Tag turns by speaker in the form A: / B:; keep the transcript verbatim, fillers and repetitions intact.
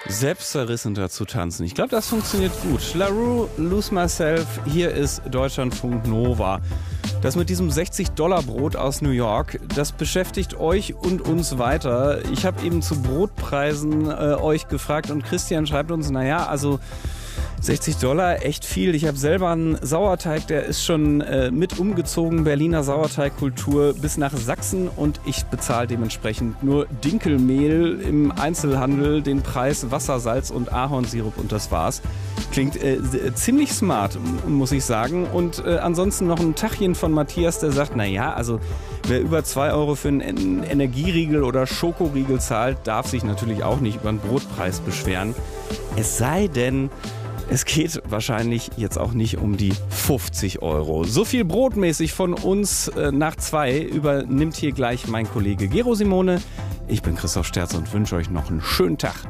A: selbstzerrissen dazu tanzen. Ich glaube, das funktioniert gut. La Roux, Lose Myself, hier ist Deutschlandfunk Nova. Das mit diesem sechzig-Dollar-Brot aus New York, das beschäftigt euch und uns weiter. Ich habe eben zu Brotpreisen äh, euch gefragt und Christian schreibt uns, naja, also sechzig Dollar, echt viel. Ich habe selber einen Sauerteig, der ist schon äh, mit umgezogen, Berliner Sauerteigkultur bis nach Sachsen und ich bezahle dementsprechend nur Dinkelmehl im Einzelhandel, den Preis Wasser, Salz und Ahornsirup und das war's. Klingt äh, ziemlich smart, muss ich sagen. Und äh, ansonsten noch ein Tachchen von Matthias, der sagt, naja, also wer über zwei Euro für einen Energieriegel oder Schokoriegel zahlt, darf sich natürlich auch nicht über den Brotpreis beschweren. Es sei denn, es geht wahrscheinlich jetzt auch nicht um die fünfzig Euro. So viel brotmäßig von uns äh, nach zwei übernimmt hier gleich mein Kollege Gero Simone. Ich bin Christoph Sterz und wünsche euch noch einen schönen Tag.